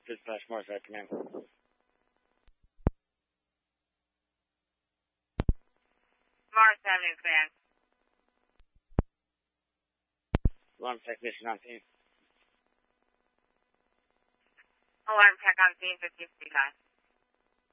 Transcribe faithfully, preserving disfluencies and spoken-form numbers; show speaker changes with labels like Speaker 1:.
Speaker 1: slash Morse at command.
Speaker 2: Morse Avenue command.
Speaker 1: Alarm technician on scene.
Speaker 2: Alarm tech on scene, fifty fifty-five.